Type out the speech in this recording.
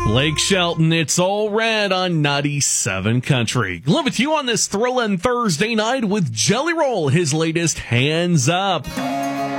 Blake Shelton, It's All Red on 97 Country. Live with you on this thrilling Thursday night with Jelly Roll, his latest Hands Up.